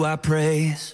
I praise.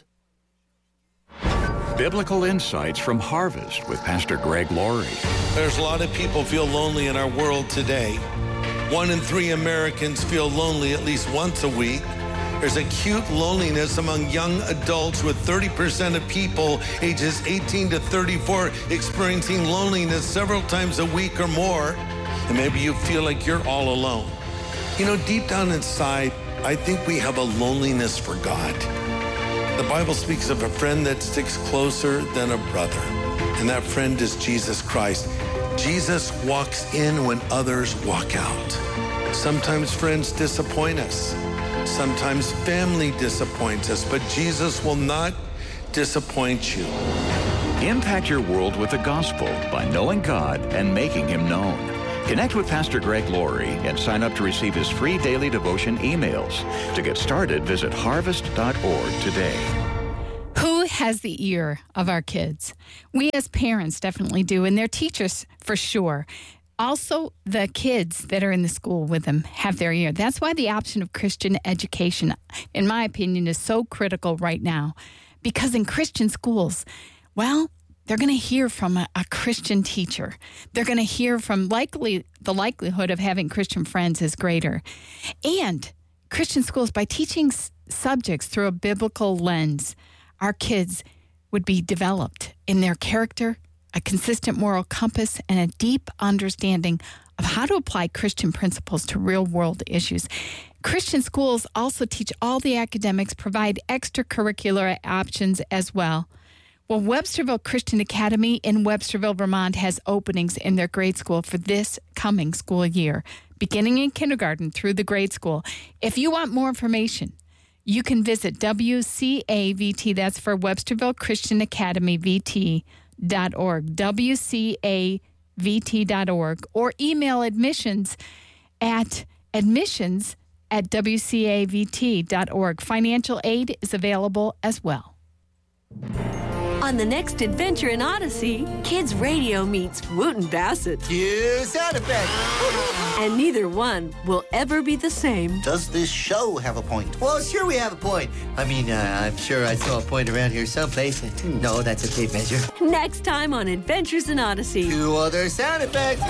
Biblical Insights from Harvest with Pastor Greg Laurie. There's a lot of people feel lonely in our world today. 1 in 3 Americans feel lonely at least once a week. There's acute loneliness among young adults, with 30% of people ages 18 to 34 experiencing loneliness several times a week or more. And maybe you feel like you're all alone. You know, deep down inside, I think we have a loneliness for God. The Bible speaks of a friend that sticks closer than a brother, and that friend is Jesus Christ. Jesus walks in when others walk out. Sometimes friends disappoint us. Sometimes family disappoints us, but Jesus will not disappoint you. Impact your world with the gospel by knowing God and making Him known. Connect with Pastor Greg Laurie and sign up to receive his free daily devotion emails. To get started, visit harvest.org today. Who has the ear of our kids? We as parents definitely do, and their teachers for sure. Also, the kids that are in the school with them have their ear. That's why the option of Christian education, in my opinion, is so critical right now. Because in Christian schools, well, they're going to hear from a Christian teacher. They're going to hear from the likelihood of having Christian friends is greater. And Christian schools, by teaching subjects through a biblical lens, our kids would be developed in their character, a consistent moral compass, and a deep understanding of how to apply Christian principles to real-world issues. Christian schools also teach all the academics, provide extracurricular options as well. Well, Websterville Christian Academy in Websterville, Vermont has openings in their grade school for this coming school year, beginning in kindergarten through the grade school. If you want more information, you can visit WCAVT, that's for Websterville Christian Academy, VT.org, WCAVT.org, or email admissions@WCAVT.org. Financial aid is available as well. On the next adventure in Odyssey, Kids Radio meets Wooten Bassett. Cue sound effect. And neither one will ever be the same. Does this show have a point? Well, sure we have a point. I mean, I'm sure I saw a point around here someplace. No, that's a tape measure. Next time on Adventures in Odyssey. Two other sound effects.